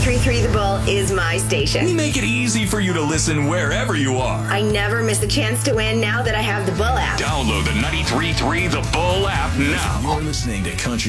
93.3 The Bull is my We station. make it easy for you to listen wherever you are. I never miss a chance to win now that I have the Bull app. Download the 93.3 The Bull app now. You're listening to Country